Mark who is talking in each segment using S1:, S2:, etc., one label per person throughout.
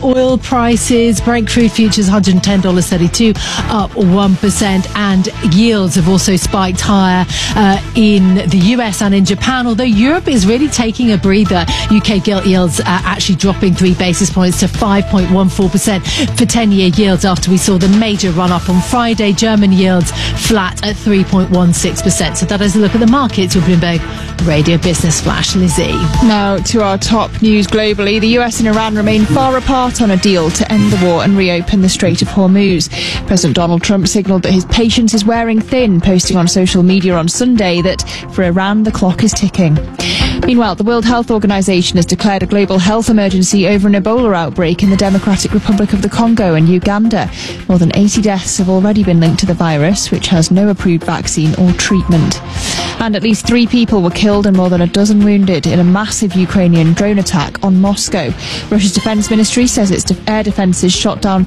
S1: oil prices. Brent crude futures $110.32, up 1%, and yields have also spiked higher in the US and in Japan, although Europe is really taking a breather. UK gilt yields actually dropping 3 basis points to 5.14% for 10-year yields after we saw the major run-up on Friday. German yields flat at 3.16%. So that is a look at the markets. Your Bloomberg Radio Business Flash. Lizzie.
S2: Now to our top news globally. The US and Iran remain far apart on a deal to end the war and reopen the Strait of Hormuz. President Donald Trump signalled that his patience is wearing thin, posting on social media on Sunday that for Iran the clock is ticking. Meanwhile, the World Health Organization has declared a global health emergency over an Ebola outbreak in the Democratic Republic of the Congo and Uganda. More than 80 deaths have already been linked to the virus, which has no approved vaccine or treatment. And at least 3 people were killed and more than a dozen wounded in a massive Ukrainian drone attack on Moscow. Russia's defense ministry says its air defenses shot down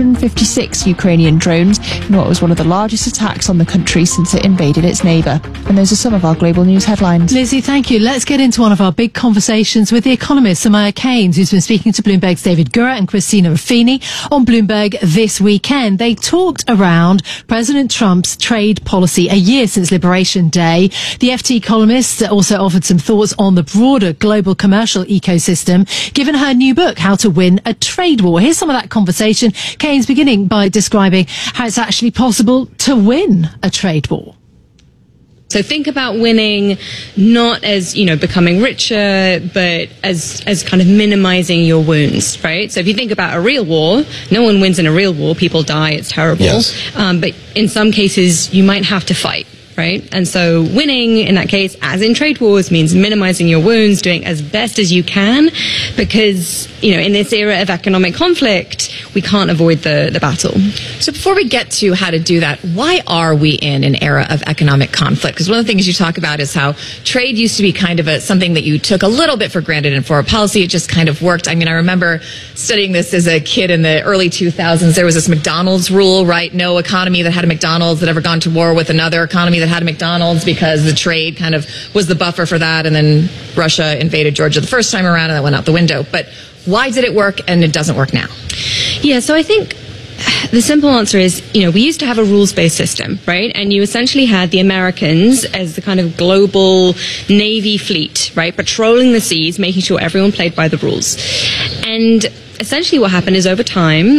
S2: 556 Ukrainian drones in what was one of the largest attacks on the country since it invaded its neighbour. And those are some of our global news headlines.
S1: Lizzie, thank you. Let's get into one of our big conversations with the economist Samaya Keynes, who's been speaking to Bloomberg's David Gura and Christina Ruffini on Bloomberg this weekend. They talked around President Trump's trade policy a year since Liberation Day. The FT columnist also offered some thoughts on the broader global commercial ecosystem, given her new book, How to Win a Trade War. Here's some of that conversation. Keynes beginning by describing how it's actually possible to win a trade war.
S3: So think about winning not as, becoming richer, but as kind of minimizing your wounds, right? So if you think about a real war, no one wins in a real war. People die. It's terrible.
S4: Yes.
S3: But in some cases, you might have to fight. Right? And so winning in that case, as in trade wars, means minimizing your wounds, doing as best as you can, because, in this era of economic conflict, we can't avoid the battle.
S5: So before we get to how to do that, why are we in an era of economic conflict? Because one of the things you talk about is how trade used to be kind of something that you took a little bit for granted, and for a policy, it just kind of worked. I mean, I remember studying this as a kid in the early 2000s. There was this McDonald's rule, right? No economy that had a McDonald's that ever gone to war with another economy that had a McDonald's, because the trade kind of was the buffer for that. And then Russia invaded Georgia the first time around, and that went out the window. But why did it work and it doesn't work now?
S3: Yeah, so I think the simple answer is, we used to have a rules-based system, right? And you essentially had the Americans as the kind of global Navy fleet, right? Patrolling the seas, making sure everyone played by the rules. And essentially what happened is over time,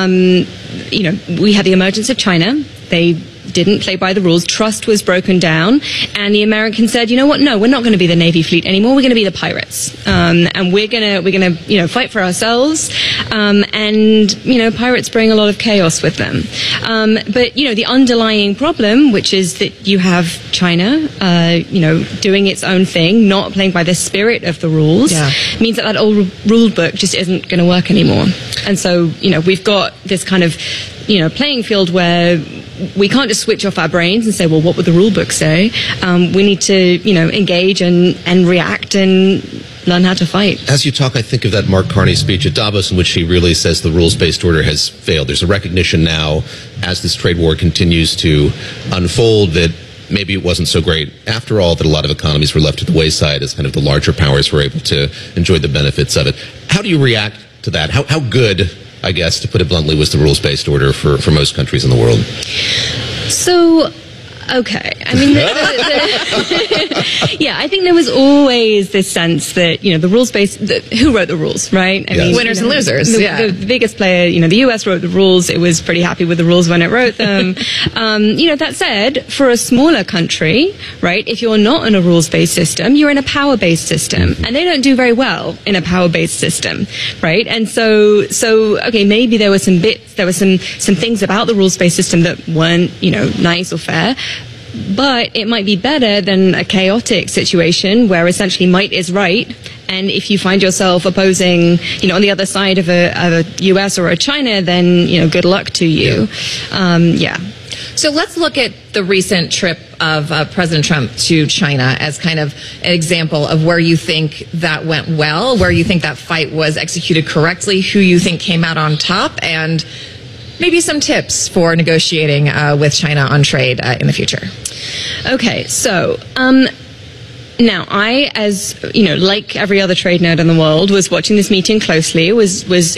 S3: we had the emergence of China. They didn't play by the rules. Trust was broken down, and the Americans said, "You know what? No, we're not going to be the Navy fleet anymore. We're going to be the pirates, and we're gonna fight for ourselves." And pirates bring a lot of chaos with them. But the underlying problem, which is that you have China, doing its own thing, not playing by the spirit of the rules, means that old rule book just isn't going to work anymore. And so, we've got this kind of playing field where we can't just switch off our brains and say, well, what would the rule book say? We need to, engage and react and learn how to fight.
S4: As you talk, I think of that Mark Carney speech at Davos in which he really says the rules-based order has failed. There's a recognition now, as this trade war continues to unfold, that maybe it wasn't so great after all, that a lot of economies were left to the wayside as kind of the larger powers were able to enjoy the benefits of it. How do you react to that? How good, I guess, to put it bluntly, was the rules-based order for most countries in the world?
S3: So, okay. I mean, I think there was always this sense that, the rules-based, who wrote the rules, right? I mean,
S5: winners and losers.
S3: The biggest player, the US wrote the rules. It was pretty happy with the rules when it wrote them. That said, for a smaller country, right, if you're not in a rules-based system, you're in a power-based system. And they don't do very well in a power-based system, right? And so, okay, maybe there were some things about the rules-based system that weren't, nice or fair. But it might be better than a chaotic situation where essentially might is right. And if you find yourself opposing, on the other side of a US or a China, then, good luck to you.
S5: So let's look at the recent trip of President Trump to China as kind of an example of where you think that went well, where you think that fight was executed correctly, who you think came out on top, and maybe some tips for negotiating with China on trade in the future.
S3: Okay, so now I, as like every other trade nerd in the world, was watching this meeting closely, was expecting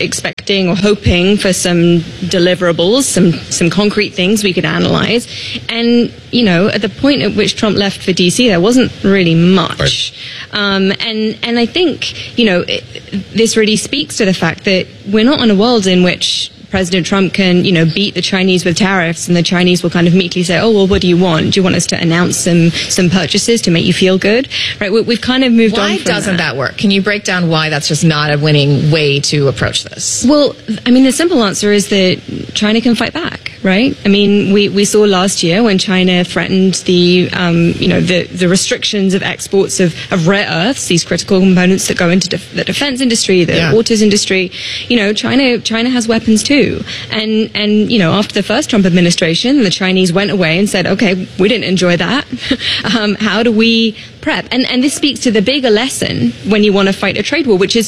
S3: expecting or hoping for some deliverables, some concrete things we could analyze. And, at the point at which Trump left for DC, there wasn't really much. Right. And I think, this really speaks to the fact that we're not in a world in which President Trump can, beat the Chinese with tariffs, and the Chinese will kind of meekly say, oh, well, what do you want? Do you want us to announce some purchases to make you feel good? Right? We've kind of moved on from that.
S5: Why doesn't that work? Can you break down why that's just not a winning way to approach this?
S3: Well, the simple answer is that China can fight back, right? We saw last year when China threatened the restrictions of exports of rare earths, these critical components that go into the defense industry, the autos industry. China has weapons too. And after the first Trump administration, the Chinese went away and said, okay, we didn't enjoy that. How do we prep? And this speaks to the bigger lesson when you want to fight a trade war, which is,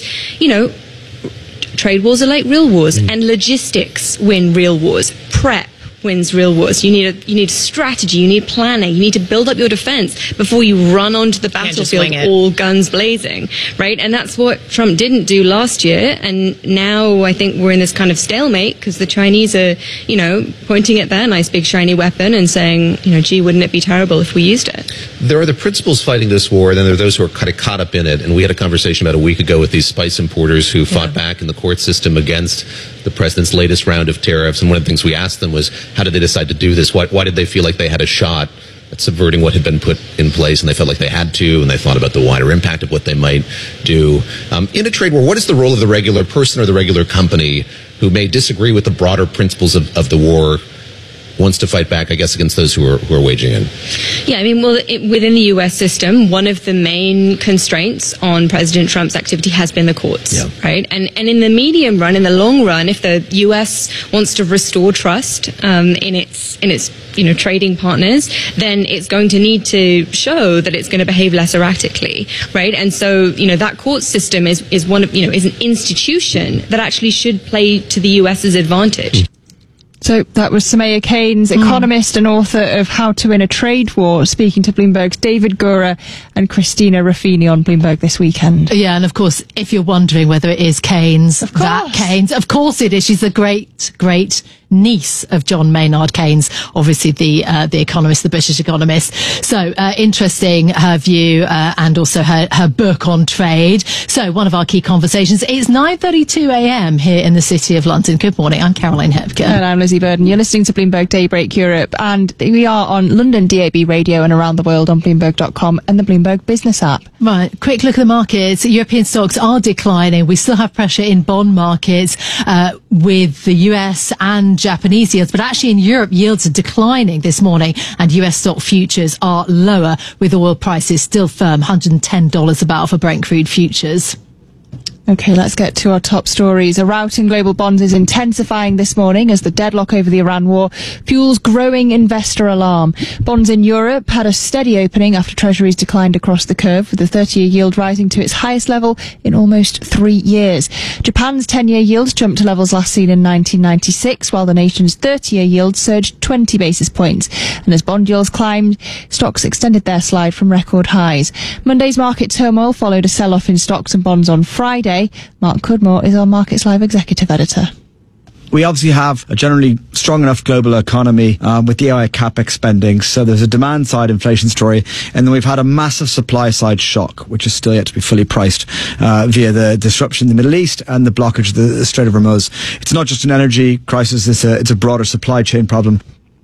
S3: trade wars are like real wars, and logistics win real wars. Prep wins real wars. You need strategy, you need planning, you need to build up your defense before you run onto the battlefield all guns blazing, right? And that's what Trump didn't do last year, and now I think we're in this kind of stalemate because the Chinese are, pointing at their nice big shiny weapon and saying, gee, wouldn't it be terrible if we used it?
S4: There are the principals fighting this war, and then there are those who are kind of caught up in it, and we had a conversation about a week ago with these spice importers who fought back in the court system against the president's latest round of tariffs, and one of the things we asked them was, how did they decide to do this? Why did they feel like they had a shot at subverting what had been put in place, and they felt like they had to, and they thought about the wider impact of what they might do? In a trade war, what is the role of the regular person or the regular company who may disagree with the broader principles of the war, wants to fight back, I guess, against those who are waging it?
S3: Yeah, within the U.S. system, one of the main constraints on President Trump's activity has been the courts, right? And in the medium run, in the long run, if the U.S. wants to restore trust in its trading partners, then it's going to need to show that it's going to behave less erratically, right? And so, that court system is an institution that actually should play to the U.S.'s advantage.
S2: So that was Soumaya Keynes, economist and author of How to Win a Trade War, speaking to Bloomberg's David Gura and Christina Ruffini on Bloomberg This Weekend.
S1: Yeah, and of course, if you're wondering whether it is Keynes, that Keynes, of course it is. She's a great niece of John Maynard Keynes, obviously the economist, the British economist. So interesting, her view and also her book on trade. So one of our key conversations. It's 9:32 a.m. here in the City of London. Good morning. I'm Caroline Hepker.
S2: And I'm Lizzie Burden. You're listening to Bloomberg Daybreak Europe, and we are on London DAB radio and around the world on Bloomberg.com and the Bloomberg Business app.
S1: Right, quick look at the markets. European stocks are declining. We still have pressure in bond markets with the US and Japanese yields, but actually in Europe, yields are declining this morning, and US stock futures are lower, with oil prices still firm, $110 a barrel for Brent crude futures.
S2: Okay, let's get to our top stories. A rout in global bonds is intensifying this morning as the deadlock over the Iran war fuels growing investor alarm. Bonds in Europe had a steady opening after treasuries declined across the curve, with the 30-year yield rising to its highest level in almost 3 years. Japan's 10-year yield jumped to levels last seen in 1996, while the nation's 30-year yield surged 20 basis points. And as bond yields climbed, stocks extended their slide from record highs. Monday's market turmoil followed a sell-off in stocks and bonds on Friday. Mark Cudmore is our Markets Live executive editor.
S6: We obviously have a generally strong enough global economy with the AI capex spending, so there's a demand side inflation story, and then we've had a massive supply side shock, which is still yet to be fully priced via the disruption in the Middle East and the blockage of the Strait of Hormuz. It's not just an energy crisis, it's a broader supply chain problem.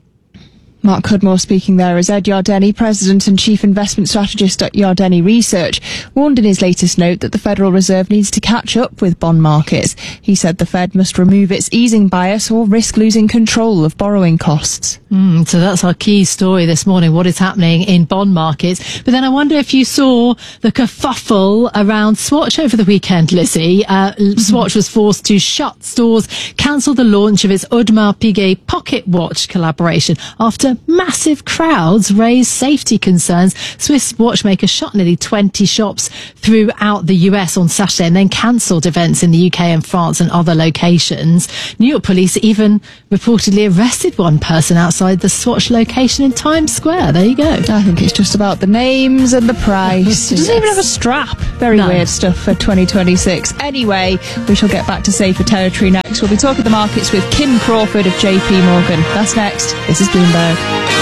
S2: Mark Cudmore speaking there as Ed Yardeni, President and Chief Investment Strategist at Yardeni Research, warned in his latest note that the Federal Reserve needs to catch up with bond markets. He said the Fed must remove its easing bias or risk losing control of borrowing costs.
S1: So that's our key story this morning, what is happening in bond markets. But then I wonder if you saw the kerfuffle around Swatch over the weekend, Lizzie. Swatch was forced to shut stores, cancel the launch of its Audemars Piguet pocket watch collaboration after after massive crowds raised safety concerns. Swiss watchmaker shut nearly 20 shops throughout the US on Saturday and then cancelled events in the UK and France and other locations. New York police even reportedly arrested one person outside the Swatch location in Times Square. There you go.
S2: I think it's just about the names and the price. It doesn't even have a strap. Very weird stuff for 2026. Anyway, we shall get back to safer territory next. We'll be talking the markets with Kim Crawford of JP Morgan. That's next. This is Bloomberg.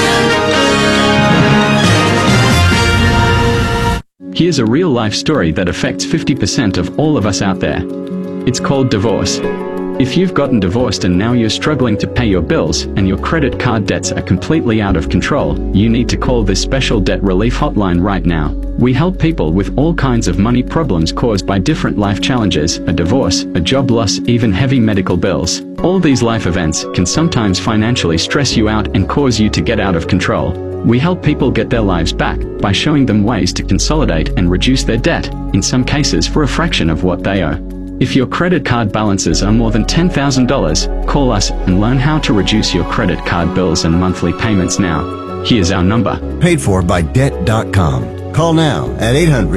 S7: Here's a real-life story that affects 50% of all of us out there. It's called divorce. If you've gotten divorced and now you're struggling to pay your bills and your credit card debts are completely out of control, you need to call this special debt relief hotline right now. We help people with all kinds of money problems caused by different life challenges, a divorce, a job loss, even heavy medical bills. All these life events can sometimes financially stress you out and cause you to get out of control. We help people get their lives back by showing them ways to consolidate and reduce their debt, in some cases for a fraction of what they owe. If your credit card balances are more than $10,000, call us and learn how to reduce your credit card bills and monthly payments now. Here's our number.
S8: Paid for by Debt.com. Call now at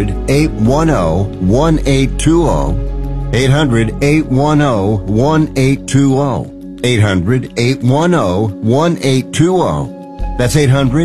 S8: 800-810-1820. 800-810-1820. 800-810-1820. That's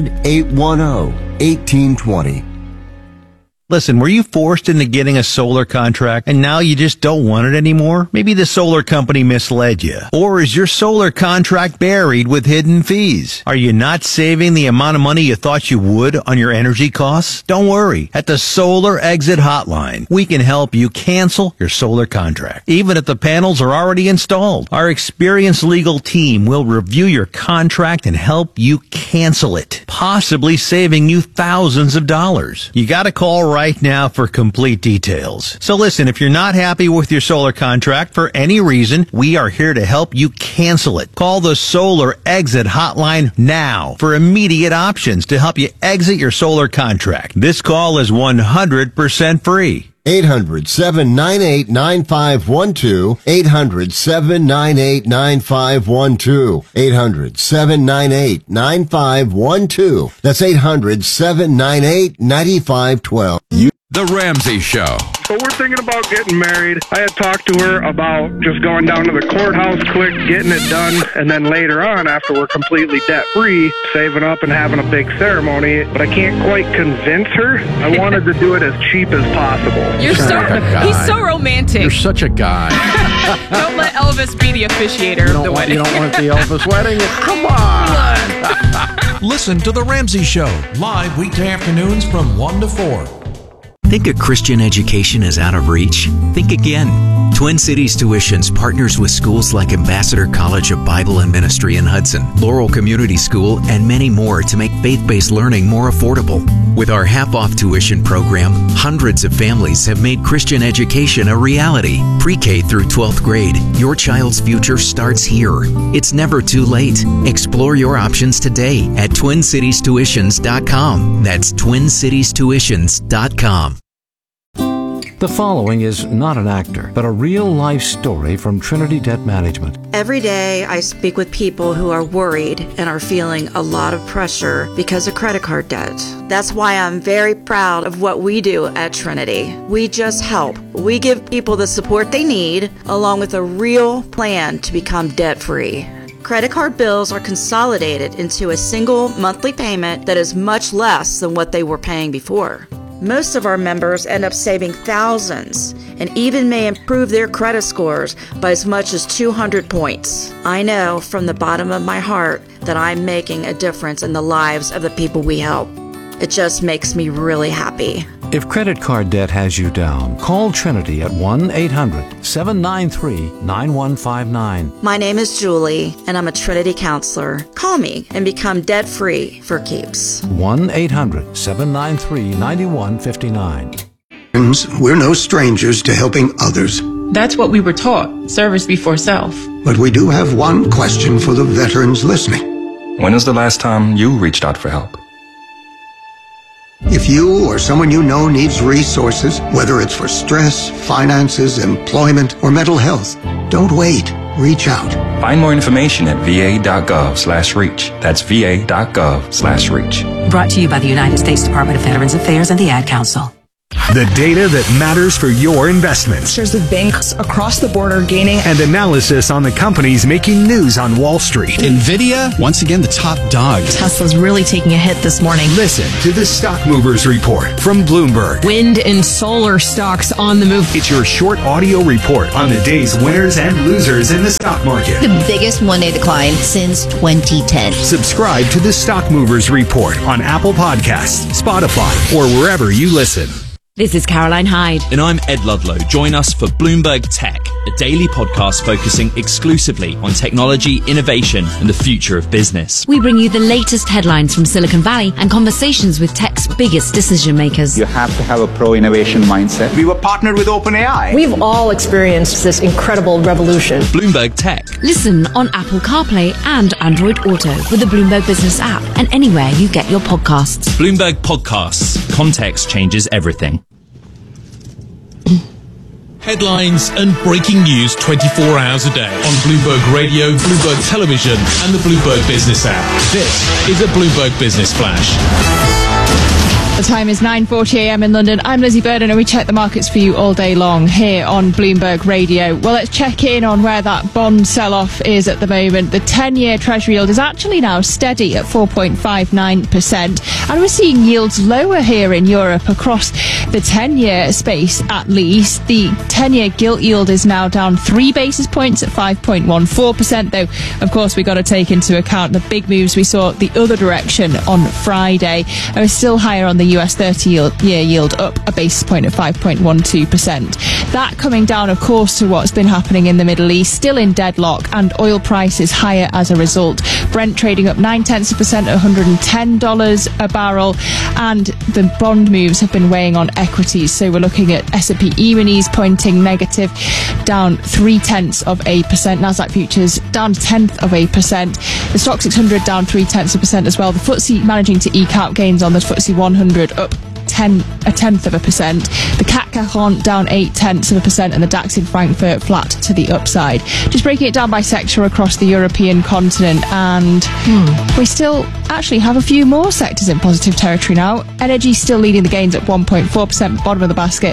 S8: 800-810-1820.
S9: Listen, were you forced into getting a solar contract and now you just don't want it anymore? Maybe the solar company misled you. Or is your solar contract buried with hidden fees? Are you not saving the amount of money you thought you would on your energy costs? Don't worry. At the Solar Exit Hotline, we can help you cancel your solar contract, even if the panels are already installed. Our experienced legal team will review your contract and help you cancel it, possibly saving you thousands of dollars. You gotta call right now for complete details. So listen, if you're not happy with your solar contract for any reason, we are here to help you cancel it. Call the Solar Exit Hotline now for immediate options to help you exit your solar contract. This call is 100% free.
S8: 800-798-9512. 800-798-9512. 800-798-9512. That's 800-798-9512.
S10: The Ramsey Show.
S11: So we're thinking about getting married. I had talked to her about just going down to the courthouse quick, getting it done, and then later on, after we're completely debt-free, saving up and having a big ceremony. But I can't quite convince her. I wanted to do it as cheap as possible.
S12: He's so romantic.
S10: You're such a guy.
S12: Don't let Elvis be the officiator of the wedding.
S10: You don't want the Elvis wedding? Come on.
S13: Listen to The Ramsey Show, live weekday afternoons from 1 to 4.
S14: Think a Christian education is out of reach? Think again. Twin Cities Tuitions partners with schools like Ambassador College of Bible and Ministry in Hudson, Laurel Community School, and many more to make faith-based learning more affordable. With our half-off tuition program, hundreds of families have made Christian education a reality. Pre-K through 12th grade, your child's future starts here. It's never too late. Explore your options today at TwinCitiesTuitions.com. That's TwinCitiesTuitions.com.
S15: The following is not an actor, but a real-life story from Trinity Debt Management.
S16: Every day I speak with people who are worried and are feeling a lot of pressure because of credit card debt. That's why I'm very proud of what we do at Trinity. We just help. We give people the support they need, along with a real plan to become debt-free. Credit card bills are consolidated into a single monthly payment that is much less than what they were paying before. Most of our members end up saving thousands and even may improve their credit scores by as much as 200 points. I know from the bottom of my heart that I'm making a difference in the lives of the people we help. It just makes me really happy.
S15: If credit card debt has you down, call Trinity at 1-800-793-9159.
S16: My name is Julie, and I'm a Trinity counselor. Call me and become debt-free for keeps.
S15: 1-800-793-9159.
S17: We're no strangers to helping others.
S12: That's what we were taught, service before self.
S17: But we do have one question for the veterans listening.
S18: When was the last time you reached out for help?
S17: If you or someone you know needs resources, whether it's for stress, finances, employment, or mental health, don't wait. Reach out.
S18: Find more information at va.gov/reach. That's va.gov/reach.
S19: Brought to you by the United States Department of Veterans Affairs and the Ad Council.
S20: The data that matters for your investments.
S21: Shares of banks across the border gaining.
S20: And analysis on the companies making news on Wall Street.
S22: NVIDIA, once again, the top dog.
S21: Tesla's really taking a hit this morning.
S20: Listen to the Stock Movers Report from Bloomberg.
S21: Wind and solar stocks on the move.
S20: It's your short audio report on the day's winners and losers in the stock market.
S23: The biggest one-day decline since 2010.
S20: Subscribe to the Stock Movers Report on Apple Podcasts, Spotify, or wherever you listen.
S24: This is Caroline Hyde.
S25: And I'm Ed Ludlow. Join us for Bloomberg Tech, a daily podcast focusing exclusively on technology, innovation, and the future of business.
S24: We bring you the latest headlines from Silicon Valley and conversations with tech's biggest decision makers.
S26: You have to have a pro-innovation mindset.
S27: We were partnered with OpenAI.
S21: We've all experienced this incredible revolution.
S25: Bloomberg Tech.
S24: Listen on Apple CarPlay and Android Auto with the Bloomberg Business app and anywhere you get your podcasts.
S25: Bloomberg Podcasts. Context changes everything.
S13: Headlines and breaking news 24 hours a day on Bloomberg Radio, Bloomberg Television, and the Bloomberg Business app. This is a Bloomberg Business Flash.
S2: The time is 9:40 a.m. in London. I'm Lizzie Burden, and we check the markets for you all day long here on Bloomberg Radio. Well, let's check in on where that bond sell-off is at the moment. The 10-year Treasury yield is actually now steady at 4.59%, and we're seeing yields lower here in Europe across the 10-year space at least. The 10-year gilt yield is now down 3 basis points at 5.14%, though, of course, we've got to take into account the big moves we saw the other direction on Friday. And we're still higher on the US 30-year yield, up a basis point at 5.12%. That coming down, of course, to what's been happening in the Middle East, still in deadlock, and oil prices higher as a result. Brent trading up 0.9% at $110 a barrel, and the bond moves have been weighing on equities. So we're looking at S&P E-minis pointing negative, down 0.3%. Nasdaq futures down 0.1%. The Stock 600 down 0.3% as well. The FTSE managing to eke out gains on the FTSE 100 up 0.1%. The CAC 40 down 0.8%, and the DAX in Frankfurt flat to the upside. Just breaking it down by sector across the European continent, and we still actually have a few more sectors in positive territory now. Energy still leading the gains at 1.4%, bottom of the basket.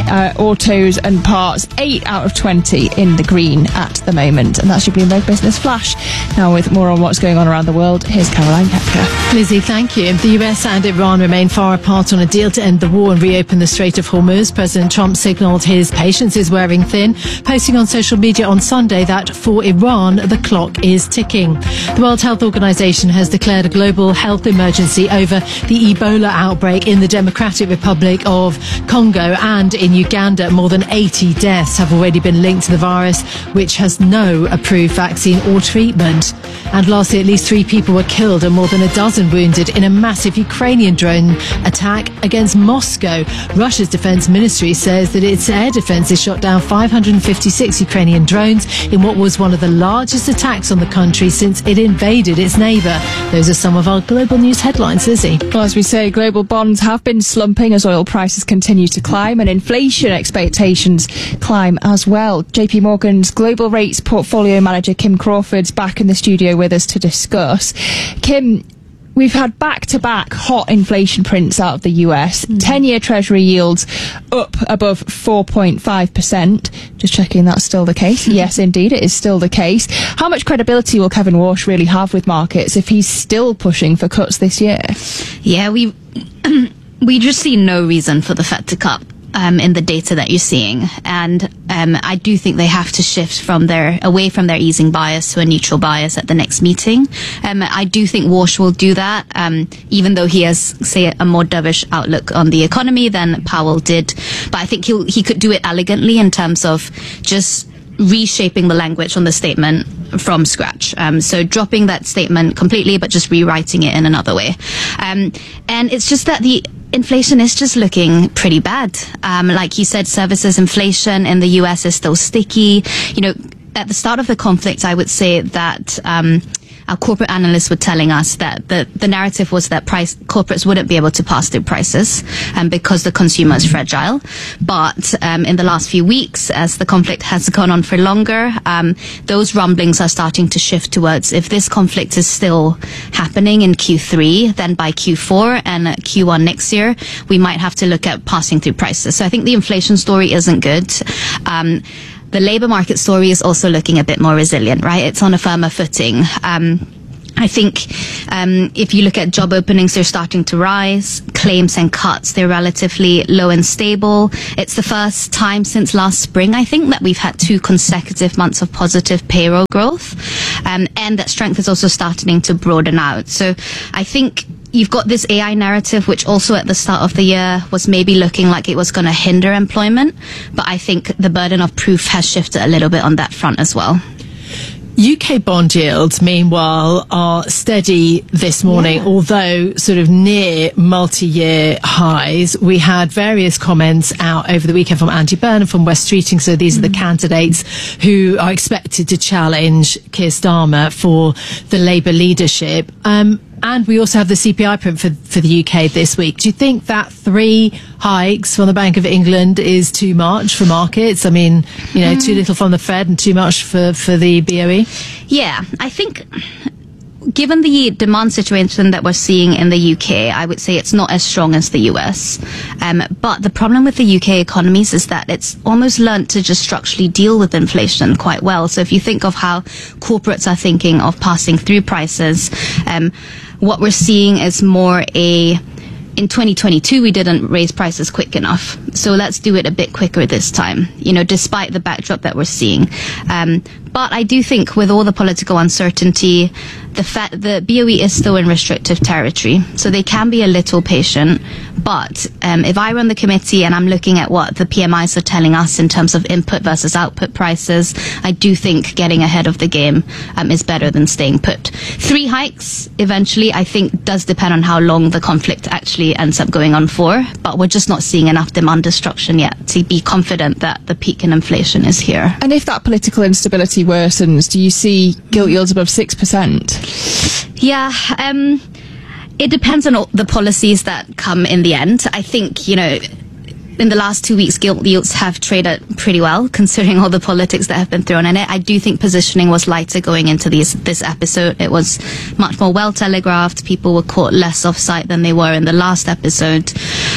S2: Autos and parts 8 out of 20 in the green at the moment. And that's your Bloomberg Business Flash. Now with more on what's going on around the world, here's Caroline Kepker.
S1: Lizzie, thank you. The US and Iran remain far apart on a deal to end the war and reopen the Strait of Hormuz. President Trump signalled his patience is wearing thin, posting on social media on Sunday that for Iran, the clock is ticking. The World Health Organization has declared a global health emergency over the Ebola outbreak in the Democratic Republic of Congo and in Uganda. More than 80 deaths have already been linked to the virus, which has no approved vaccine or treatment. And lastly, at least 3 people were killed and more than a dozen wounded in a massive Ukrainian drone attack against Moscow. Russia's defense ministry says that its air defenses shot down 556 Ukrainian drones in what was one of the largest attacks on the country since it invaded its neighbour. Those are some of our global news headlines, Lizzie.
S2: Well, as we say, global bonds have been slumping as oil prices continue to climb and inflation expectations climb as well. JP Morgan's global rates portfolio manager Kim Crawford's back in the studio with us to discuss. Kim, we've had back-to-back hot inflation prints out of the US. 10-year Treasury yields up above 4.5%. Just checking that's still the case. Yes, indeed, it is still the case. How much credibility will Kevin Walsh really have with markets if he's still pushing for cuts this year?
S28: Yeah, we just see no reason for the Fed to cut. In the data that you're seeing, and I do think they have to shift away from their easing bias to a neutral bias at the next meeting. I do think Walsh will do that, even though he has, say, a more dovish outlook on the economy than Powell did. But I think he could do it elegantly in terms of just reshaping the language on the statement from scratch. So dropping that statement completely, but just rewriting it in another way. And it's just that the inflation is just looking pretty bad. Like you said, services inflation in the US is still sticky. You know, at the start of the conflict, I would say that our corporate analysts were telling us that the narrative was that corporates wouldn't be able to pass through prices because the consumer is fragile. But in the last few weeks, as the conflict has gone on for longer, those rumblings are starting to shift towards, if this conflict is still happening in Q3, then by Q4 and Q1 next year, we might have to look at passing through prices. So I think the inflation story isn't good. The labour market story is also looking a bit more resilient, right? It's on a firmer footing. I think if you look at job openings, they're starting to rise. Claims and cuts, they're relatively low and stable. It's the first time since last spring, I think, that we've had 2 consecutive months of positive payroll growth. And that strength is also starting to broaden out. So I think you've got this AI narrative, which also at the start of the year was maybe looking like it was going to hinder employment. But I think the burden of proof has shifted a little bit on that front as well.
S1: UK bond yields, meanwhile, are steady this morning, although sort of near multi-year highs. We had various comments out over the weekend from Andy Burnham from West Streeting. So these are the candidates who are expected to challenge Keir Starmer for the Labour leadership. And we also have the CPI print for the UK this week. Do you think that 3 hikes from the Bank of England is too much for markets? I mean, too little from the Fed and too much for the BOE?
S28: Yeah, I think given the demand situation that we're seeing in the UK, I would say it's not as strong as the US. But the problem with the UK economies is that it's almost learnt to just structurally deal with inflation quite well. So if you think of how corporates are thinking of passing through prices, what we're seeing is more in 2022, we didn't raise prices quick enough. So let's do it a bit quicker this time, despite the backdrop that we're seeing. But I do think with all the political uncertainty, the BOE is still in restrictive territory. So they can be a little patient. But if I run the committee and I'm looking at what the PMIs are telling us in terms of input versus output prices, I do think getting ahead of the game is better than staying put. 3 hikes eventually, I think, does depend on how long the conflict actually ends up going on for. But we're just not seeing enough demand destruction yet to be confident that the peak in inflation is here.
S2: And if that political instability worsens, do you see gilt yields above 6%?
S28: Yeah, it depends on all the policies that come in the end. I think, in the last 2 weeks, gilt yields have traded pretty well, considering all the politics that have been thrown in it. I do think positioning was lighter going into this episode. It was much more well telegraphed. People were caught less offside than they were in the last episode.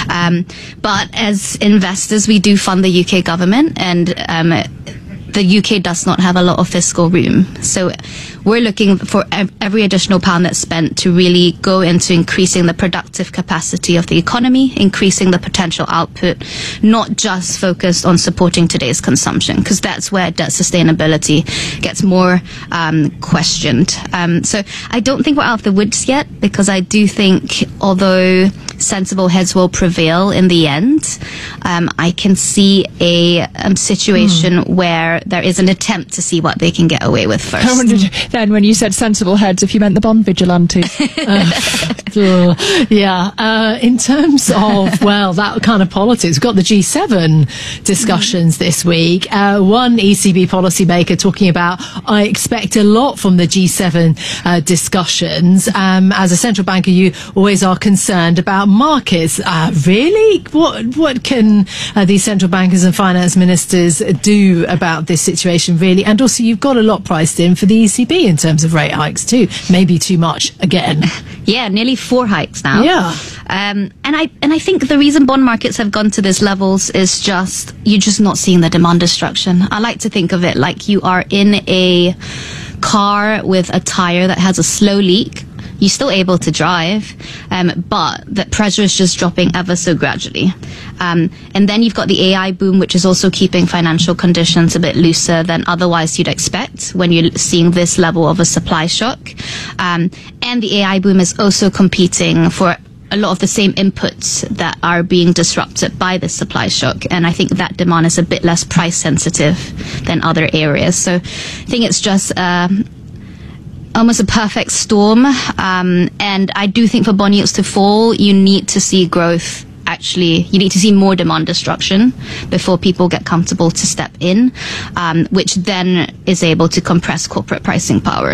S28: But as investors, we do fund the UK government, and the UK does not have a lot of fiscal room. So we're looking for every additional pound that's spent to really go into increasing the productive capacity of the economy, increasing the potential output, not just focused on supporting today's consumption, because that's where debt sustainability gets more questioned. So I don't think we're out of the woods yet, because I do think, although sensible heads will prevail in the end, I can see a situation where there is an attempt to see what they can get away with first.
S2: I wondered then, when you said sensible heads, if you meant the bond vigilantes.
S1: In terms of, that kind of politics, we've got the G7 discussions this week. One ECB policymaker talking about, I expect a lot from the G7 discussions. As a central banker, you always are concerned about markets. Really? What can these central bankers and finance ministers do about this situation, really? And also, you've got a lot priced in for the ECB in terms of rate hikes too. Maybe too much again.
S28: Yeah, nearly 4 hikes now.
S1: Yeah.
S28: And I think the reason bond markets have gone to these levels is you're just not seeing the demand destruction. I like to think of it like you are in a car with a tire that has a slow leak. You're still able to drive, but the pressure is just dropping ever so gradually. And then you've got the AI boom, which is also keeping financial conditions a bit looser than otherwise you'd expect when you're seeing this level of a supply shock. And the AI boom is also competing for a lot of the same inputs that are being disrupted by the supply shock. And I think that demand is a bit less price sensitive than other areas. So I think it's just almost a perfect storm. And I do think for bond yields to fall, you need to see growth. Actually, you need to see more demand destruction before people get comfortable to step in, which then is able to compress corporate pricing power.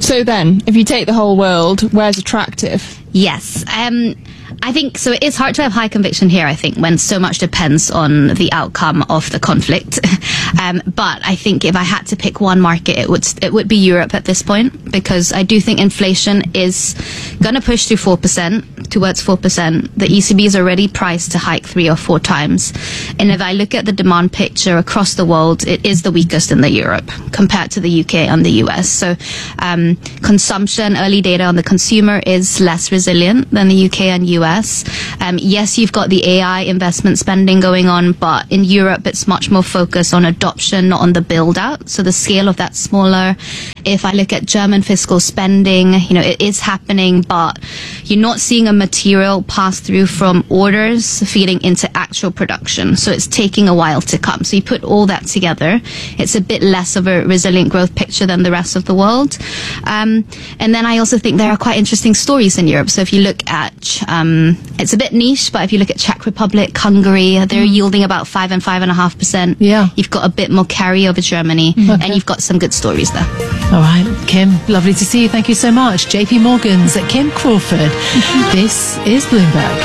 S2: So then, if you take the whole world, where's attractive?
S28: Yes. I think so. It is hard to have high conviction here, I think, when so much depends on the outcome of the conflict. But I think if I had to pick one market, it would be Europe at this point, because I do think inflation is going to push to 4%, towards 4%. The ECB is already priced to hike 3 or 4 times. And if I look at the demand picture across the world, it is the weakest in the Europe compared to the UK and the US. So consumption, early data on the consumer is less resilient than the UK and US. Yes, you've got the AI investment spending going on, but in Europe it's much more focused on adoption, not on the build out. So the scale of that's smaller. If I look at German fiscal spending, it is happening, but you're not seeing a material pass through from orders feeding into actual production. So it's taking a while to come. So you put all that together, it's a bit less of a resilient growth picture than the rest of the world. And then I also think there are quite interesting stories in Europe. So if you look at it's a bit niche, but if you look at Czech Republic, Hungary, they're yielding about 5 and 5.5%.
S1: Yeah.
S28: You've got a bit more carry over Germany, and you've got some good stories there.
S1: All right, Kim, lovely to see you. Thank you so much. JP Morgan's Kim Crawford. This is Bloomberg.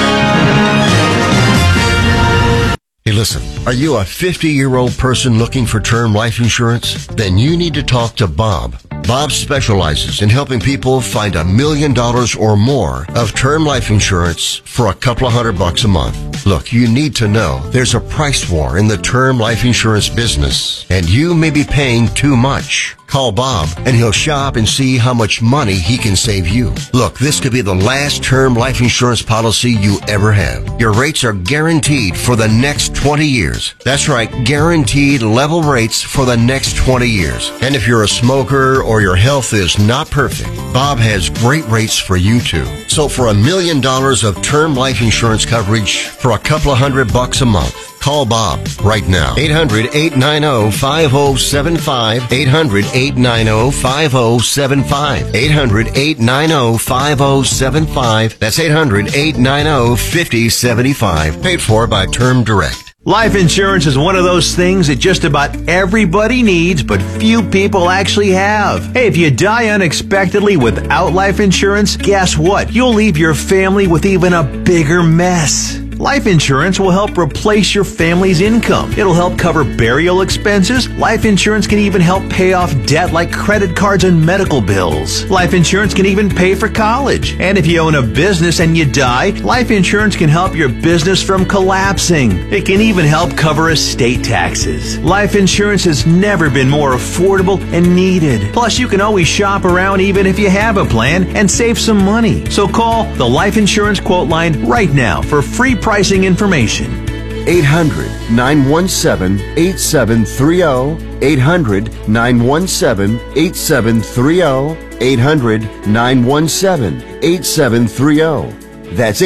S3: Hey, listen, are you a 50-year-old person looking for term life insurance? Then you need to talk to Bob. Bob specializes in helping people find $1 million or more of term life insurance for a couple of $100 a month. Look, you need to know there's a price war in the term life insurance business, and you may be paying too much. Call Bob, and he'll shop and see how much money he can save you. Look, this could be the last term life insurance policy you ever have. Your rates are guaranteed for the next 20 years. That's right, guaranteed level rates for the next 20 years. And if you're a smoker or your health is not perfect, Bob has great rates for you too. So for $1 million of term life insurance coverage for a couple of $100 a month, call Bob right now. 800-890-5075. 800-890-5075. 800-890-5075. That's 800-890-5075. Paid for by Term Direct.
S4: Life insurance is one of those things that just about everybody needs, but few people actually have. Hey, if you die unexpectedly without life insurance, guess what? You'll leave your family with even a bigger mess. Life insurance will help replace your family's income. It'll help cover burial expenses. Life insurance can even help pay off debt like credit cards and medical bills. Life insurance can even pay for college. And if you own a business and you die, life insurance can help your business from collapsing. It can even help cover estate taxes. Life insurance has never been more affordable and needed. Plus, you can always shop around even if you have a plan and save some money. So call the Life Insurance Quote Line right now for free pricing information.
S3: 800-917-8730. 800-917-8730. 800-917-8730. That's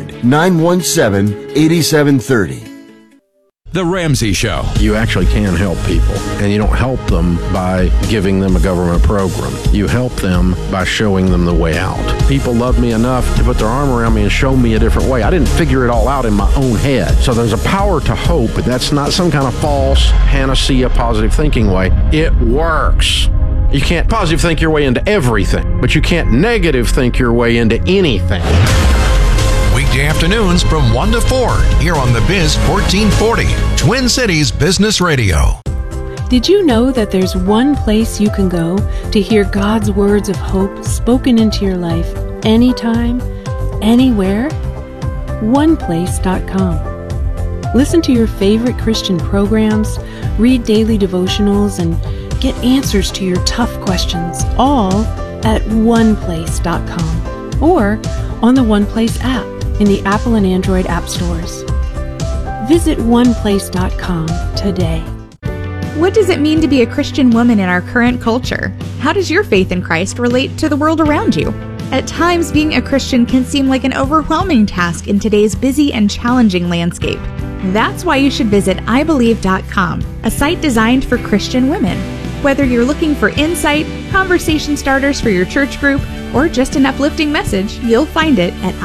S3: 800-917-8730.
S5: The Ramsey Show.
S6: You actually can help people, and you don't help them by giving them a government program. You help them by showing them the way out. People love me enough to put their arm around me and show me a different way. I didn't figure it all out in my own head. So there's a power to hope, but that's not some kind of false panacea positive thinking way. It works. You can't positive think your way into everything, but you can't negative think your way into anything.
S7: Weekday afternoons from 1 to 4 here on The Biz 1440, Twin Cities Business Radio.
S8: Did you know that there's one place you can go to hear God's words of hope spoken into your life anytime, anywhere? OnePlace.com. Listen to your favorite Christian programs, read daily devotionals, and get answers to your tough questions, all at OnePlace.com or on the OnePlace app in the Apple and Android app stores. Visit OnePlace.com today.
S9: What does it mean to be a Christian woman in our current culture? How does your faith in Christ relate to the world around you? At times, being a Christian can seem like an overwhelming task in today's busy and challenging landscape. That's why you should visit IBelieve.com, a site designed for Christian women. Whether you're looking for insight, conversation starters for your church group, or just an uplifting message, you'll find it at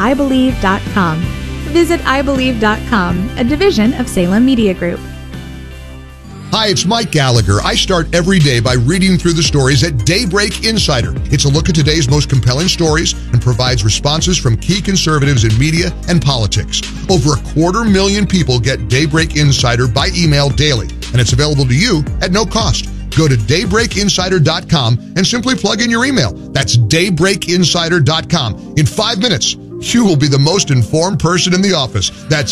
S9: IBelieve.com. Visit IBelieve.com, a division of Salem Media Group.
S10: Hi, it's Mike Gallagher. I start every day by reading through the stories at Daybreak Insider. It's a look at today's most compelling stories and provides responses from key conservatives in media and politics. Over 250,000 people get Daybreak Insider by email daily, and it's available to you at no cost. Go to daybreakinsider.com and simply plug in your email. That's daybreakinsider.com. In 5 minutes, you will be the most informed person in the office. That's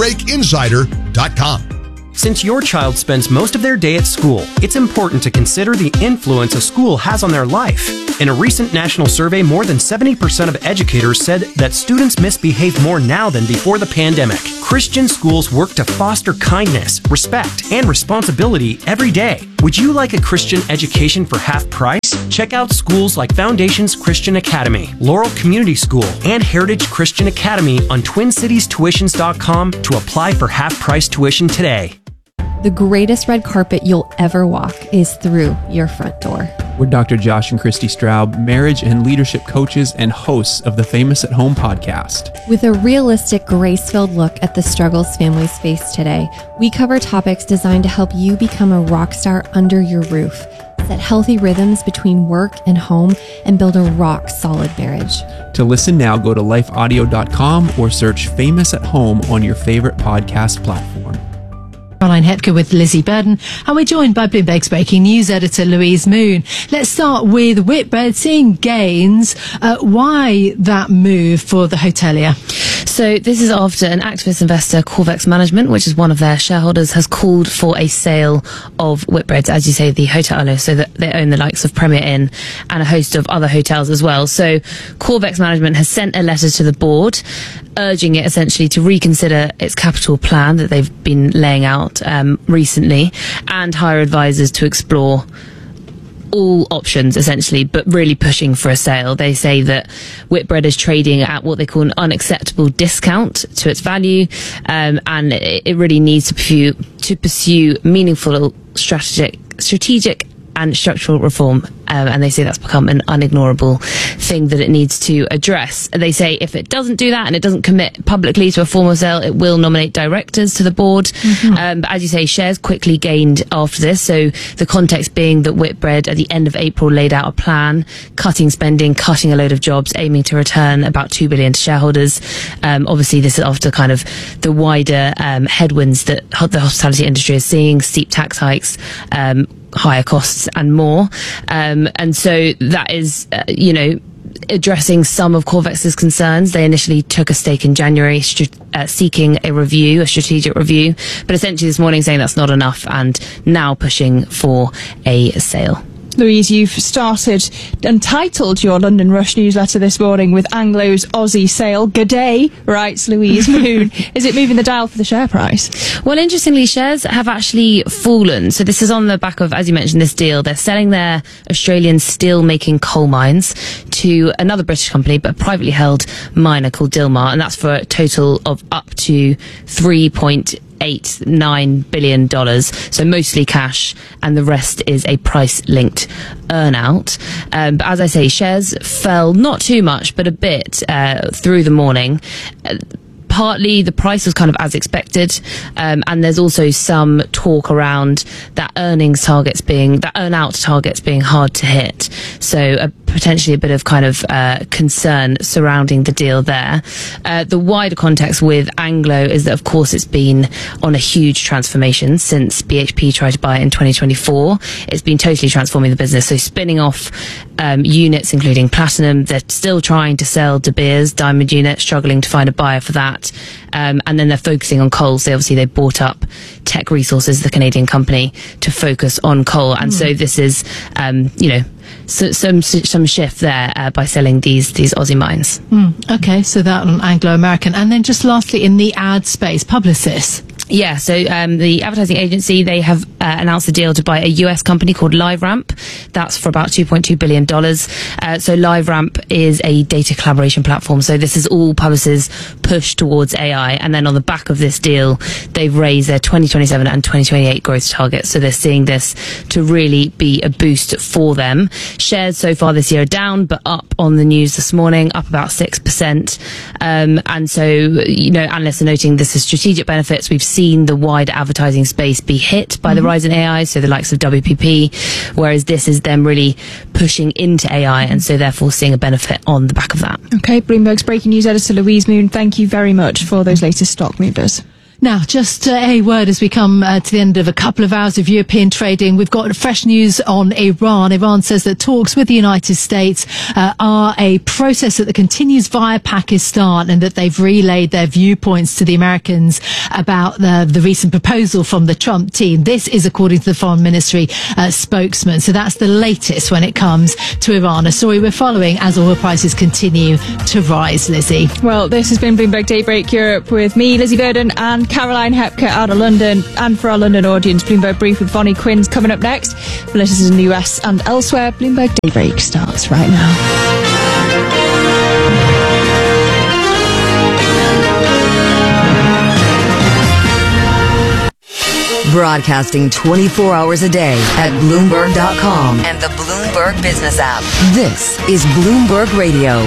S10: daybreakinsider.com.
S11: Since your child spends most of their day at school, it's important to consider the influence a school has on their life. In a recent national survey, more than 70% of educators said that students misbehave more now than before the pandemic. Christian schools work to foster kindness, respect, and responsibility every day. Would you like a Christian education for half price? Check out schools like Foundations Christian Academy, Laurel Community School, and Heritage Christian Academy on TwinCitiesTuitions.com to apply for half-price tuition today.
S12: The greatest red carpet you'll ever walk is through your front door.
S14: We're Dr. Josh and Christy Straub, marriage and leadership coaches and hosts of the Famous at Home podcast.
S12: With a realistic, grace-filled look at the struggles families face today, we cover topics designed to help you become a rock star under your roof, set healthy rhythms between work and home, and build a rock-solid marriage.
S14: To listen now, go to lifeaudio.com or search Famous at Home on your favorite podcast platform.
S1: Caroline Hetker with Lizzie Burden, and we're joined by Bloomberg's breaking news editor Louise Moon. Let's start with Whitbread seeing gains. Why that move for the hotelier?
S15: So this is after an activist investor, Corvex Management, which is one of their shareholders, has called for a sale of Whitbread, as you say, the hotel, so that they own the likes of Premier Inn and a host of other hotels as well. So Corvex Management has sent a letter to the board urging it essentially to reconsider its capital plan that they've been laying out recently and hire advisors to explore all options essentially, but really pushing for a sale. They say that Whitbread is trading at what they call an unacceptable discount to its value, and it really needs to pursue meaningful strategic and structural reform, and they say that's become an unignorable thing that it needs to address. They say if it doesn't do that and it doesn't commit publicly to a formal sale, it will nominate directors to the board. But as you say, shares quickly gained after this. So the context being that Whitbread at the end of April laid out a plan, cutting spending, cutting a load of jobs, aiming to return about $2 billion to shareholders. Obviously this is after kind of the wider headwinds that the hospitality industry is seeing, steep tax hikes, higher costs and more. And so that is, addressing some of Corvex's concerns. They initially took a stake in January seeking a strategic review, but essentially this morning saying that's not enough and now pushing for a sale.
S2: Louise, you've started and titled your London Rush newsletter this morning with Anglo's Aussie sale. G'day, writes Louise Moon. Is it moving the dial for the share price?
S15: Well, interestingly, shares have actually fallen. So this is on the back of, as you mentioned, this deal. They're selling their Australian steel-making coal mines to another British company, but a privately held miner called Dilmar, and that's for a total of up to $3.89 billion, so mostly cash, and the rest is a price-linked earn-out. But as I say, shares fell not too much, but a bit through the morning. Partly the price was kind of as expected, and there's also some talk around that earnings targets that earn-out targets being hard to hit. So potentially a bit of kind of concern surrounding the deal there. The wider context with Anglo is that, of course, it's been on a huge transformation since BHP tried to buy it in 2024. It's been totally transforming the business. So spinning off units, including platinum. They're still trying to sell De Beers diamond unit, struggling to find a buyer for that. And then they're focusing on coal. So obviously they bought up Teck Resources, the Canadian company, to focus on coal. And so this is, some shift there by selling these Aussie mines.
S1: Okay, so that on Anglo-American. And then just lastly, in the ad space, Publicis.
S15: Yeah, so the advertising agency, they have announced a deal to buy a US company called LiveRamp. That's for about $2.2 billion. So LiveRamp is a data collaboration platform. So this is all Publicis push towards AI. And then on the back of this deal, they've raised their 2027 and 2028 growth targets. So they're seeing this to really be a boost for them. Shares so far this year are down, but up on the news this morning, up about 6%. And so, analysts are noting this is strategic benefits. We've seen the wider advertising space be hit by the rise in AI, so the likes of WPP, whereas this is them really pushing into AI, and so therefore seeing a benefit on the back of that.
S2: Okay, Bloomberg's breaking news editor Louise Moon, thank you very much for those latest stock movers.
S1: Now, just a word as we come to the end of a couple of hours of European trading. We've got fresh news on Iran. Iran says that talks with the United States are a process that continues via Pakistan, and that they've relayed their viewpoints to the Americans about the recent proposal from the Trump team. This is according to the Foreign Ministry spokesman. So that's the latest when it comes to Iran. A story we're following as oil prices continue to rise, Lizzie.
S2: Well, this has been Bloomberg Daybreak Europe with me, Lizzie Burden, and Caroline Hepker out of London. And for our London audience, Bloomberg Brief with Vonnie Quinn's coming up next. For listeners in the US and elsewhere, Bloomberg Daybreak starts right now.
S16: Broadcasting 24 hours a day at Bloomberg.com and the Bloomberg Business app. This is Bloomberg Radio.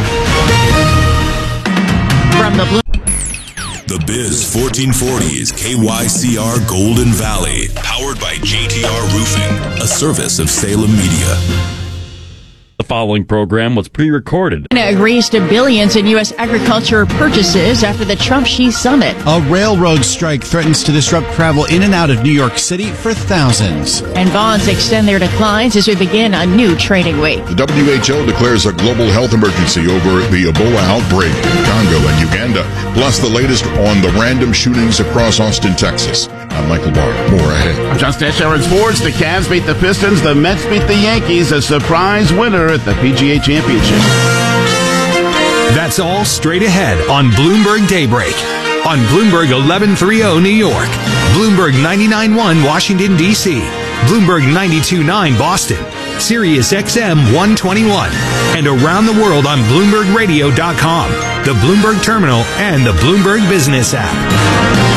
S17: From The Biz 1440 is KYCR Golden Valley, powered by JTR Roofing, a service of Salem Media.
S18: The following program was pre-recorded.
S19: China agrees to billions in U.S. agriculture purchases after the Trump-Xi summit.
S20: A railroad strike threatens to disrupt travel in and out of New York City for thousands.
S19: And bonds extend their declines as we begin a new trading week.
S22: The WHO declares a global health emergency over the Ebola outbreak in Congo and Uganda, plus the latest on the random shootings across Austin, Texas. I'm Michael Barr. More ahead.
S23: Just Sharon Sports, the Cavs beat the Pistons, the Mets beat the Yankees, a surprise winner at the PGA Championship.
S18: That's all straight ahead on Bloomberg Daybreak. On Bloomberg 1130 New York, Bloomberg 99.1 Washington, D.C., Bloomberg 92.9 Boston, Sirius XM 121, and around the world on BloombergRadio.com, the Bloomberg Terminal, and the Bloomberg Business app.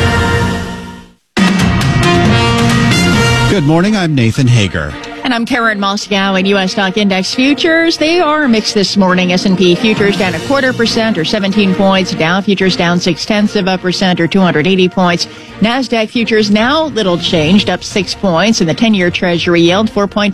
S20: Good morning, I'm Nathan Hager.
S19: And I'm Karen Moscow. In U.S. stock index futures, they are mixed this morning. S&P futures down 0.25% or 17 points. Dow futures down 0.6% or 280 points. NASDAQ futures now little changed, up 6 points, and the 10-year Treasury yield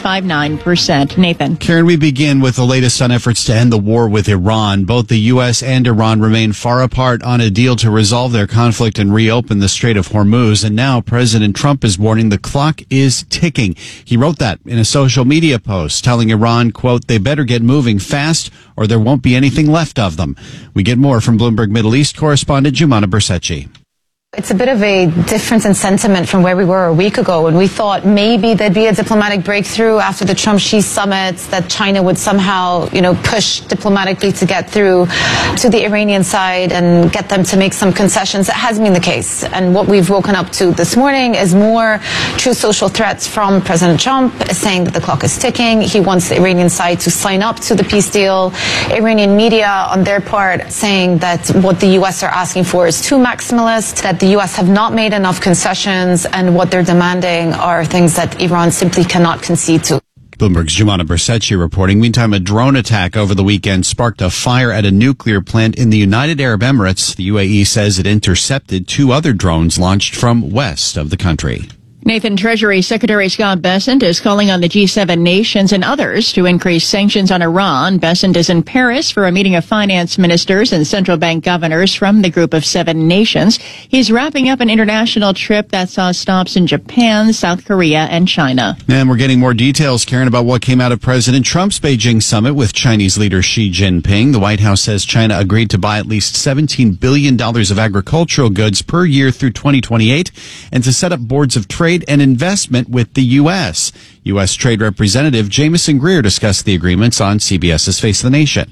S19: 4.59%. Nathan.
S20: Karen, we begin with the latest on efforts to end the war with Iran. Both the U.S. and Iran remain far apart on a deal to resolve their conflict and reopen the Strait of Hormuz. And now President Trump is warning the clock is ticking. He wrote that in a social media post, telling Iran, quote, they better get moving fast or there won't be anything left of them. We get more from Bloomberg Middle East correspondent Jumana Bersecci.
S27: It's a bit of a difference in sentiment from where we were a week ago when we thought maybe there'd be a diplomatic breakthrough after the Trump-Xi summit, that China would somehow, push diplomatically to get through to the Iranian side and get them to make some concessions. That hasn't been the case. And what we've woken up to this morning is more true social threats from President Trump, saying that the clock is ticking. He wants the Iranian side to sign up to the peace deal. Iranian media, on their part, saying that what the U.S. are asking for is too maximalist, that the U.S. have not made enough concessions, and what they're demanding are things that Iran simply cannot concede to.
S20: Bloomberg's Jumana Bersecci reporting. Meantime, a drone attack over the weekend sparked a fire at a nuclear plant in the United Arab Emirates. The UAE says it intercepted 2 other drones launched from west of the country.
S19: Nathan, Treasury Secretary Scott Bessent is calling on the G7 nations and others to increase sanctions on Iran. Bessent is in Paris for a meeting of finance ministers and central bank governors from the group of 7 nations. He's wrapping up an international trip that saw stops in Japan, South Korea, and China.
S20: And we're getting more details, Karen, about what came out of President Trump's Beijing summit with Chinese leader Xi Jinping. The White House says China agreed to buy at least $17 billion of agricultural goods per year through 2028 and to set up boards of trade and investment with the U.S. U.S. Trade Representative Jamieson Greer discussed the agreements on CBS's Face of the Nation.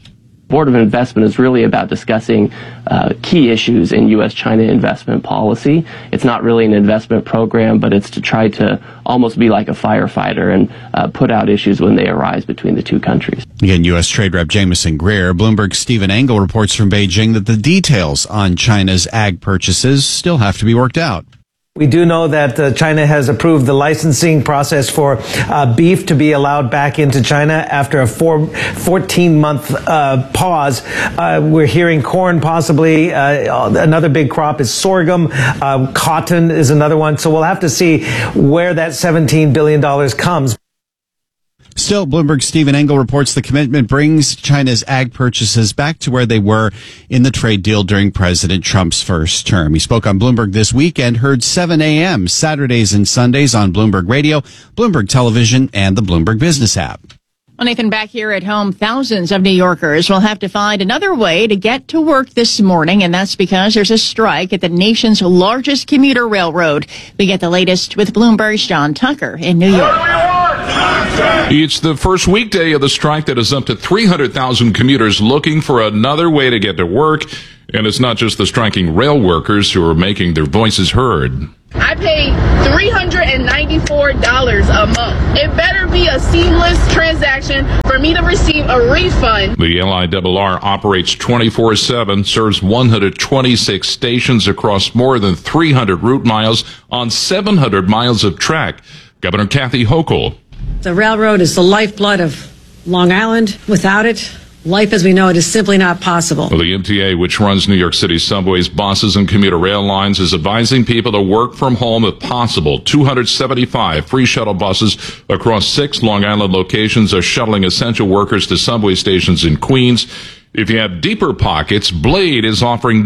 S3: Board of Investment is really about discussing key issues in U.S.-China investment policy. It's not really an investment program, but it's to try to almost be like a firefighter and put out issues when they arise between the two countries.
S20: Again, U.S. Trade Rep Jameson Greer. Bloomberg's Stephen Engel reports from Beijing that the details on China's ag purchases still have to be worked out.
S4: We do know that China has approved the licensing process for beef to be allowed back into China after a 14-month pause. We're hearing corn possibly. Another big crop is sorghum. Cotton is another one. So we'll have to see where that $17 billion comes.
S20: Still, Bloomberg's Stephen Engel reports the commitment brings China's ag purchases back to where they were in the trade deal during President Trump's first term. He spoke on Bloomberg this weekend, heard 7 a.m. Saturdays and Sundays on Bloomberg Radio, Bloomberg Television, and the Bloomberg Business app.
S19: Well, Nathan, back here at home, thousands of New Yorkers will have to find another way to get to work this morning, and that's because there's a strike at the nation's largest commuter railroad. We get the latest with Bloomberg's John Tucker in New York.
S5: It's the first weekday of the strike that is up to 300,000 commuters looking for another way to get to work. And it's not just the striking rail workers who are making their voices heard.
S13: I pay $394 a month. It better be a seamless transaction for me to receive a refund.
S5: The LIRR operates 24/7, serves 126 stations across more than 300 route miles on 700 miles of track. Governor Kathy Hochul.
S21: The railroad is the lifeblood of Long Island. Without it, life as we know it is simply not possible.
S5: Well, the MTA, which runs New York City subways, buses, and commuter rail lines, is advising people to work from home if possible. 275 free shuttle buses across 6 Long Island locations are shuttling essential workers to subway stations in Queens. If you have deeper pockets, Blade is offering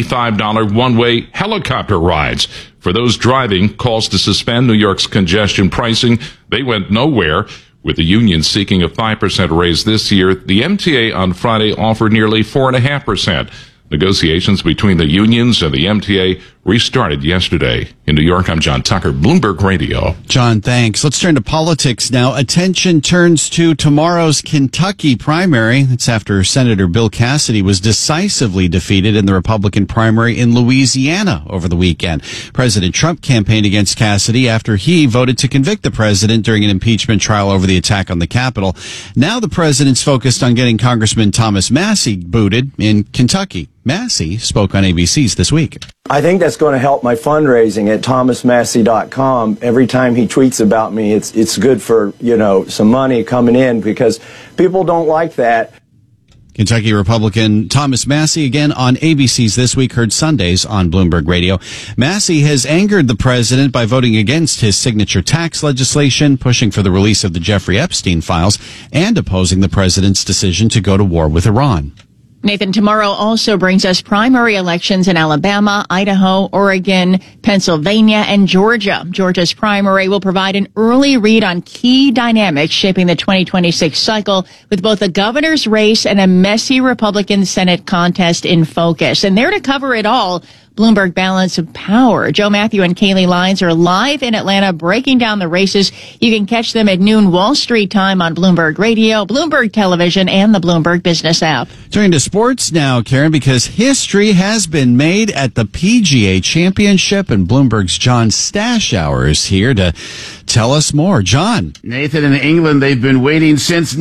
S5: $95 one-way helicopter rides. For those driving, calls to suspend New York's congestion pricing, they went nowhere. With the union seeking a 5% raise this year, the MTA on Friday offered nearly 4.5%. Negotiations between the unions and the MTA restarted yesterday. In New York, I'm John Tucker, Bloomberg Radio.
S20: John, thanks. Let's turn to politics now. Attention turns to tomorrow's Kentucky primary. That's after Senator Bill Cassidy was decisively defeated in the Republican primary in Louisiana over the weekend. President Trump campaigned against Cassidy after he voted to convict the president during an impeachment trial over the attack on the Capitol. Now the president's focused on getting Congressman Thomas Massie booted in Kentucky. Massie spoke on ABC's This Week.
S24: I think that's going to help my fundraising at thomasmassie.com. Every time he tweets about me, it's good for, some money coming in because people don't like that.
S20: Kentucky Republican Thomas Massie, again on ABC's This Week, heard Sundays on Bloomberg Radio. Massie has angered the president by voting against his signature tax legislation, pushing for the release of the Jeffrey Epstein files, and opposing the president's decision to go to war with Iran.
S19: Nathan, tomorrow also brings us primary elections in Alabama, Idaho, Oregon, Pennsylvania, and Georgia. Georgia's primary will provide an early read on key dynamics shaping the 2026 cycle, with both a governor's race and a messy Republican Senate contest in focus. And there to cover it all, Bloomberg Balance of Power. Joe Matthew and Kaylee Lyons are live in Atlanta breaking down the races. You can catch them at noon Wall Street time on Bloomberg Radio, Bloomberg Television, and the Bloomberg Business app.
S20: Turning to sports now, Karen, because history has been made at the PGA Championship, and Bloomberg's John Stashower is here to tell us more. John.
S23: Nathan, in England, they've been waiting since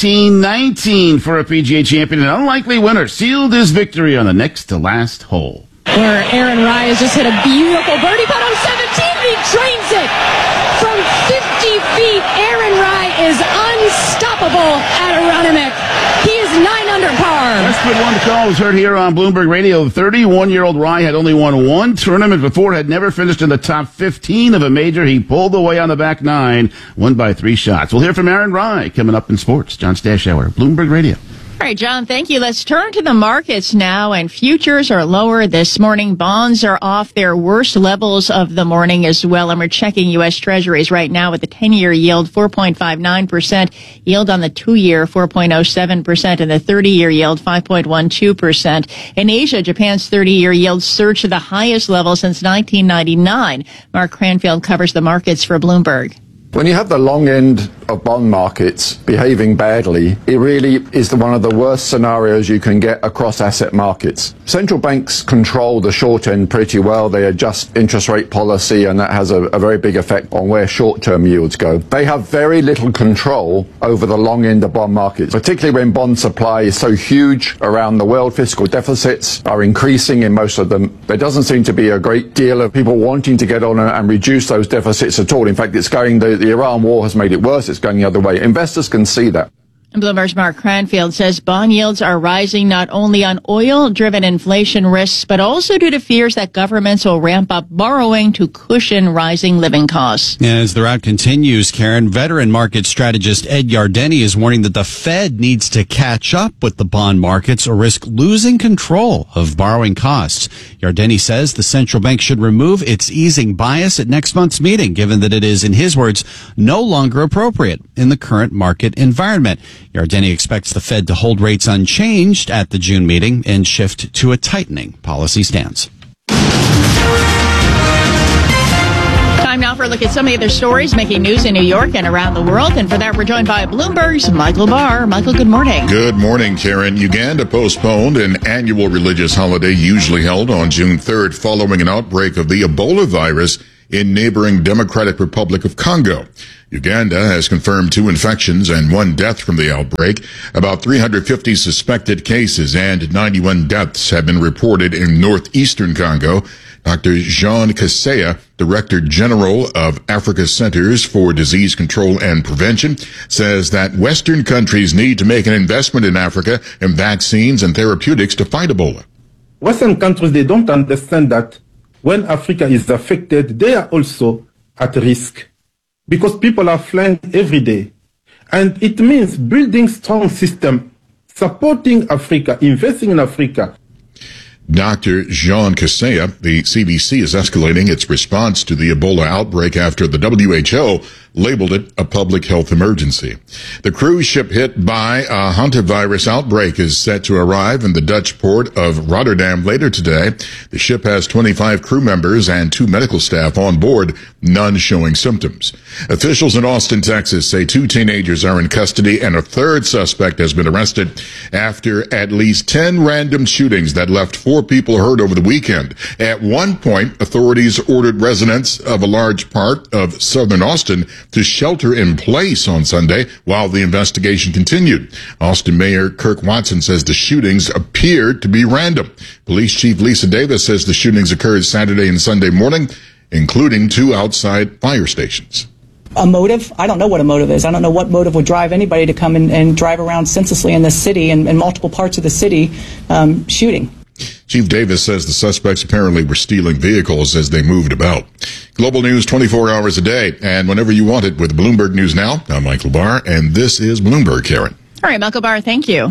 S23: 1919 for a PGA champion. An unlikely winner sealed his victory on the next to last hole.
S25: Where Aaron Rai has just hit a beautiful birdie putt on 17, and he drains it from 50 feet. Aaron Rai is unstoppable at Aronimink. He is 9 under par.
S23: That's good one to call. Was heard here on Bloomberg Radio. 31-year-old Rai had only won one tournament before, had never finished in the top 15 of a major. He pulled away on the back 9, won by 3 shots. We'll hear from Aaron Rai coming up in sports. John Stashower, Bloomberg Radio.
S19: All right, John, thank you. Let's turn to the markets now, and futures are lower this morning. Bonds are off their worst levels of the morning as well, and we're checking U.S. Treasuries right now with the 10-year yield 4.59%, yield on the 2-year 4.07%, and the 30-year yield 5.12%. In Asia, Japan's 30-year yield surged to the highest level since 1999. Mark Cranfield covers the markets for Bloomberg.
S6: When you have the long end of bond markets behaving badly, it really is one of the worst scenarios you can get across asset markets. Central banks control the short end pretty well. They adjust interest rate policy, and that has a very big effect on where short-term yields go. They have very little control over the long end of bond markets, particularly when bond supply is so huge around the world. Fiscal deficits are increasing in most of them. There doesn't seem to be a great deal of people wanting to get on and reduce those deficits at all. In fact, it's going, the Iran war has made it worse. It's going the other way. Investors can see that.
S19: And Bloomberg's Mark Cranfield says bond yields are rising not only on oil-driven inflation risks, but also due to fears that governments will ramp up borrowing to cushion rising living costs.
S20: As the rout continues, Karen, veteran market strategist Ed Yardeni is warning that the Fed needs to catch up with the bond markets or risk losing control of borrowing costs. Yardeni says the central bank should remove its easing bias at next month's meeting, given that it is, in his words, no longer appropriate in the current market environment. Yardeni expects the Fed to hold rates unchanged at the June meeting and shift to a tightening policy stance.
S19: Time now for a look at some of the other stories making news in New York and around the world. And for that, we're joined by Bloomberg's Michael Barr. Michael, good morning.
S22: Good morning, Karen. Uganda postponed an annual religious holiday usually held on June 3rd following an outbreak of the Ebola virus in neighboring Democratic Republic of Congo. Uganda has confirmed 2 infections and 1 death from the outbreak. About 350 suspected cases and 91 deaths have been reported in northeastern Congo. Dr. Jean Kaseya, Director General of Africa Centers for Disease Control and Prevention, says that Western countries need to make an investment in Africa in vaccines and therapeutics to fight Ebola.
S7: Western countries, they don't understand that when Africa is affected, they are also at risk because people are flying every day. And it means building strong system, supporting Africa, investing in Africa.
S22: Dr. Jean Kaseya, the CDC is escalating its response to the Ebola outbreak after the WHO labeled it a public health emergency. The cruise ship hit by a hantavirus outbreak is set to arrive in the Dutch port of Rotterdam later today. The ship has 25 crew members and 2 medical staff on board, none showing symptoms. Officials in Austin, Texas say 2 teenagers are in custody and a 3rd suspect has been arrested after at least 10 random shootings that left 4 people hurt over the weekend. At one point, authorities ordered residents of a large part of southern Austin to shelter in place on Sunday while the investigation continued. Austin Mayor Kirk Watson says the shootings appeared to be random. Police Chief Lisa Davis says the shootings occurred Saturday and Sunday morning, including 2 outside fire stations.
S8: A motive? I don't know what a motive is. I don't know what motive would drive anybody to come and drive around senselessly in this city and in multiple parts of the city shooting.
S22: Chief Davis says the suspects apparently were stealing vehicles as they moved about. Global news 24 hours a day and whenever you want it with Bloomberg News Now. I'm Michael Barr, and this is Bloomberg, Karen.
S19: All right, Michael Barr, thank you.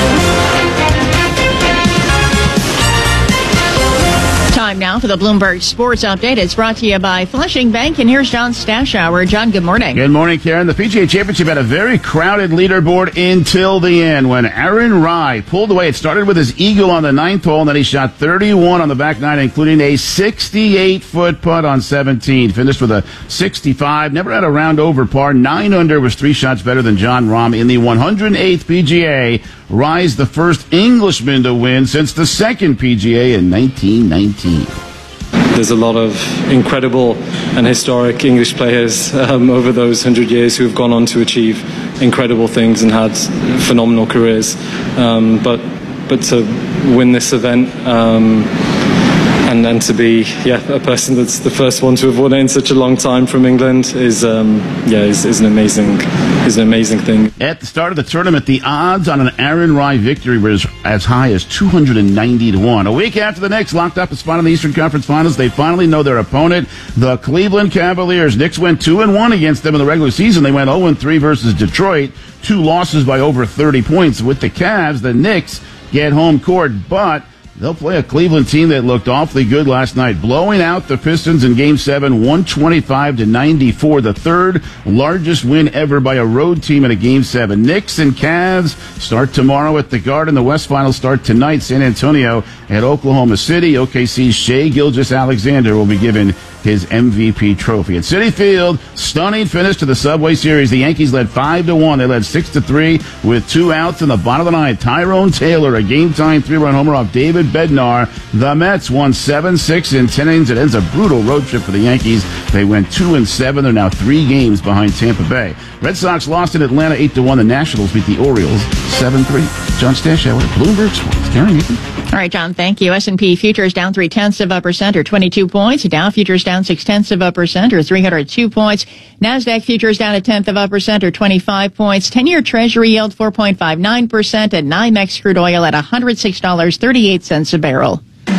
S19: Time now for the Bloomberg Sports Update. It's brought to you by Flushing Bank, and here's John Stashower. John, good morning.
S23: Good morning, Karen. The PGA Championship had a very crowded leaderboard until the end when Aaron Rai pulled away. It started with his eagle on the 9th hole, and then he shot 31 on the back 9, including a 68-foot putt on 17. Finished with a 65. Never had a round over par. 9 under was 3 shots better than Jon Rahm in the 108th PGA. Rai's the first Englishman to win since the second PGA in 1919.
S9: There's a lot of incredible and historic English players over those 100 years who have gone on to achieve incredible things and had phenomenal careers. But to win this event and then to be a person that's the first one to have won it in such a long time from England is an amazing thing.
S23: At the start of the tournament, the odds on an Aaron Rai victory were as high as 290 to 1. A week after the Knicks locked up a spot in the Eastern Conference Finals, they finally know their opponent, the Cleveland Cavaliers. Knicks went 2-1 against them in the regular season. They went 0-3 versus Detroit. 2 losses by over 30 points. With the Cavs, the Knicks get home court, but They'll play a Cleveland team that looked awfully good last night, blowing out the Pistons in Game 7, 125-94, the third largest win ever by a road team in a Game 7. Knicks and Cavs start tomorrow at the Garden. The West Finals start tonight. San Antonio at Oklahoma City. OKC's Shai Gilgeous-Alexander will be given his MVP trophy. At Citi Field, stunning finish to the Subway Series. The Yankees led 5-1. They led 6-3 with 2 outs in the bottom of the ninth. Tyrone Taylor, a game-tying 3-run homer off David Bednar. The Mets won 7-6 in 10 innings. It ends a brutal road trip for the Yankees. They went 2-7. They're now 3 games behind Tampa Bay. Red Sox lost in Atlanta 8-1. The Nationals beat the Orioles 7-3. John Stashower, Bloomberg Sports. Karen, Ethan.
S19: All right, John, thank you. S&P futures down 0.3% or 22 points. Dow futures down 0.6% or 302 points. NASDAQ futures down 0.1% or 25 points. 10-year Treasury yield 4.59% and NYMEX crude oil at $106.38 a barrel.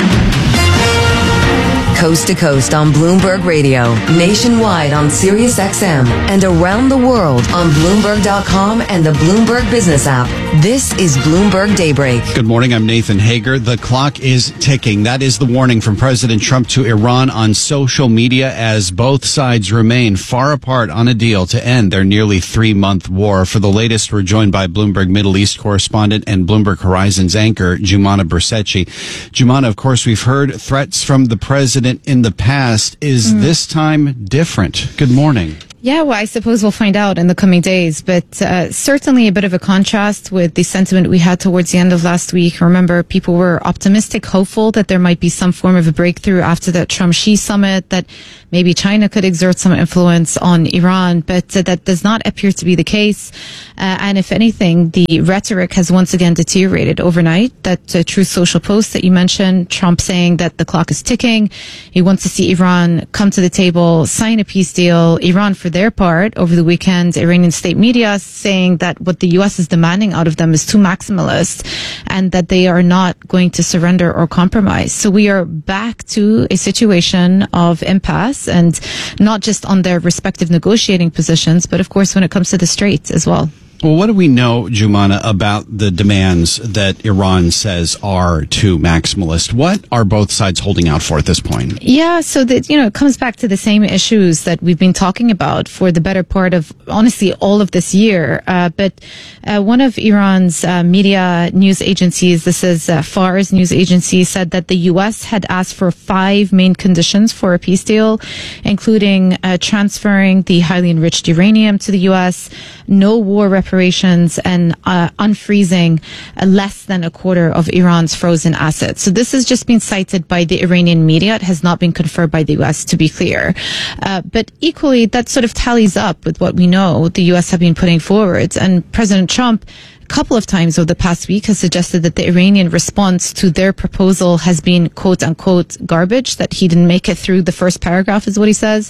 S16: Coast to coast on Bloomberg Radio, nationwide on Sirius XM, and around the world on Bloomberg.com and the Bloomberg Business app. This is Bloomberg Daybreak.
S20: Good morning. I'm Nathan Hager. The clock is ticking. That is the warning from President Trump to Iran on social media as both sides remain far apart on a deal to end their nearly 3-month war. For the latest, we're joined by Bloomberg Middle East correspondent and Bloomberg Horizons anchor, Jumana Bercetchi. Jumana, of course, we've heard threats from the president in the past. Is this time different? Good morning.
S27: Yeah, well, I suppose we'll find out in the coming days, but certainly a bit of a contrast with the sentiment we had towards the end of last week. Remember, people were optimistic, hopeful that there might be some form of a breakthrough after that Trump-Xi summit, that maybe China could exert some influence on Iran, but that does not appear to be the case. And if anything, the rhetoric has once again deteriorated overnight. That Truth Social post that you mentioned, Trump saying that the clock is ticking. He wants to see Iran come to the table, sign a peace deal. Iran, for their part, over the weekend, Iranian state media saying that what the U.S. is demanding out of them is too maximalist and that they are not going to surrender or compromise. So we are back to a situation of impasse, and not just on their respective negotiating positions, but of course when it comes to the Straits as well.
S20: Well, what do we know, Jumana, about the demands that Iran says are too maximalist? What are both sides holding out for at this point?
S27: Yeah, so that, it comes back to the same issues that we've been talking about for the better part of, honestly, all of this year. But one of Iran's media news agencies, this is Fars news agency, said that the U.S. had asked for 5 main conditions for a peace deal, including transferring the highly enriched uranium to the U.S., no war reparations, and unfreezing less than a quarter of Iran's frozen assets. So this has just been cited by the Iranian media. It has not been confirmed by the U.S., to be clear. But equally, that sort of tallies up with what we know the U.S. have been putting forward. And President Trump, a couple of times over the past week, has suggested that the Iranian response to their proposal has been quote unquote garbage, that he didn't make it through the first paragraph is what he says.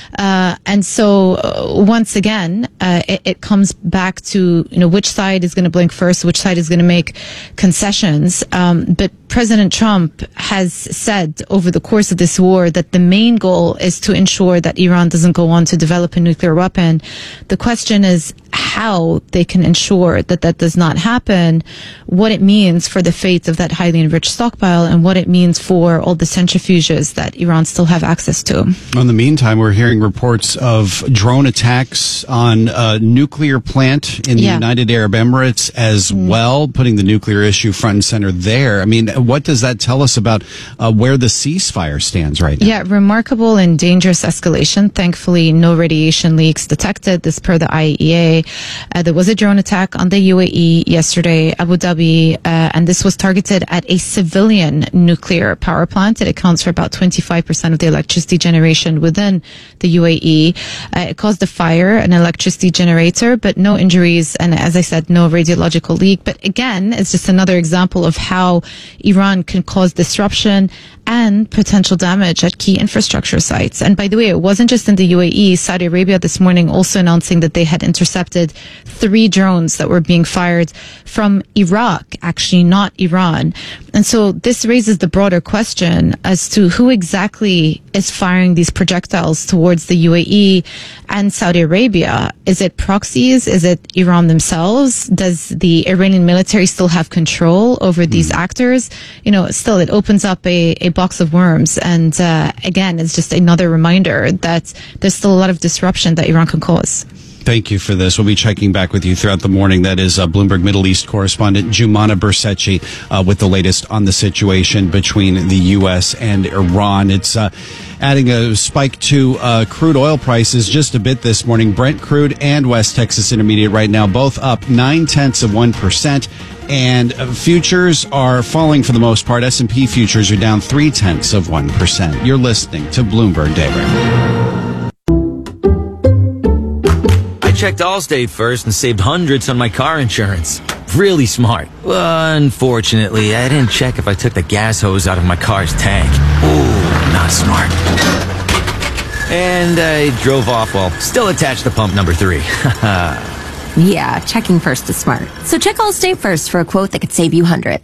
S27: And so once again, it comes back to, which side is going to blink first, which side is going to make concessions. But President Trump has said over the course of this war that the main goal is to ensure that Iran doesn't go on to develop a nuclear weapon. The question is how they can ensure that that does not happen, what it means for the fate of that highly enriched stockpile, and what it means for all the centrifuges that Iran still have access to.
S20: In the meantime, we're hearing reports of drone attacks on a nuclear plant in the United Arab Emirates as well, putting the nuclear issue front and center there. I mean, what does that tell us about where the ceasefire stands right now?
S27: Yeah, remarkable and dangerous escalation. Thankfully, no radiation leaks detected, this per the IAEA. There was a drone attack on the UAE yesterday, Abu Dhabi, and this was targeted at a civilian nuclear power plant. It accounts for about 25% of the electricity generation within the UAE. It caused a fire, an electricity generator, but no injuries, and as I said, no radiological leak. But again, it's just another example of how Iran can cause disruption and potential damage at key infrastructure sites. And by the way, it wasn't just in the UAE. Saudi Arabia this morning also announcing that they had intercepted 3 drones that were being fired from Iraq, actually not Iran. And so this raises the broader question as to who exactly is firing these projectiles towards the UAE and Saudi Arabia. Is it proxies? Is it Iran themselves? Does the Iranian military still have control over these actors? You know, still it opens up a box of worms. And again, it's just another reminder that there's still a lot of disruption that Iran can cause.
S20: Thank you for this. We'll be checking back with you throughout the morning. That is Bloomberg Middle East correspondent Jumana Bersecci with the latest on the situation between the U.S. and Iran. It's adding a spike to crude oil prices just a bit this morning. Brent crude and West Texas Intermediate right now both up 0.9%. And futures are falling for the most part. S&P futures are down 0.3%. You're listening to Bloomberg Daybreak.
S1: I checked Allstate first and saved hundreds on my car insurance. Really smart. Unfortunately, I didn't check if I took the gas hose out of my car's tank. Ooh, not smart. And I drove off while still attached to pump number 3.
S10: Yeah, checking first is smart. So check Allstate first for a quote that could save you hundreds.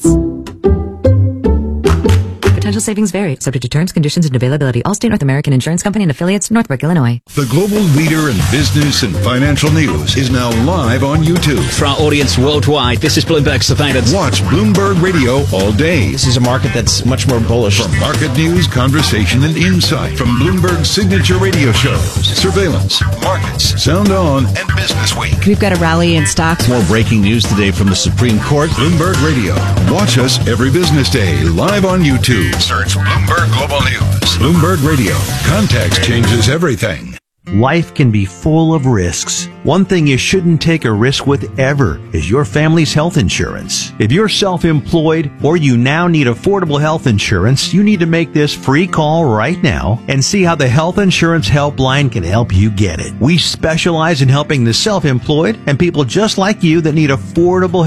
S10: Potential savings vary, subject to terms, conditions, and availability. Allstate North American Insurance Company and affiliates, Northbrook, Illinois.
S11: The global leader in business and financial news is now live on YouTube.
S12: For our audience worldwide, this is Bloomberg Surveillance.
S11: Watch Bloomberg Radio all day.
S12: This is a market that's much more bullish.
S11: For market news, conversation, and insight from Bloomberg's signature radio shows, Surveillance, Markets, Sound On, and Business Week.
S10: We've got a rally in stocks.
S12: More breaking news today from the Supreme Court.
S11: Bloomberg Radio. Watch us every business day live on YouTube. Search Bloomberg Global News. Bloomberg Radio. Context changes everything.
S14: Life can be full of risks. One thing you shouldn't take a risk with ever is your family's health insurance. If you're self-employed or you now need affordable health insurance, you need to make this free call right now and see how the Health Insurance Helpline can help you get it. We specialize in helping the self-employed and people just like you that need affordable